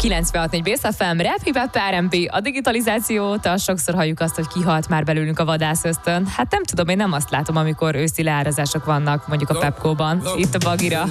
96.4 Base FM, Rap, Hip Hop, R&B, a digitalizáció óta sokszor halljuk azt, hogy kihalt már belőlünk a vadászösztön. Hát nem tudom, én nem azt látom, amikor őszi leárazások vannak, mondjuk a Pepco-ban. Itt a Bagira.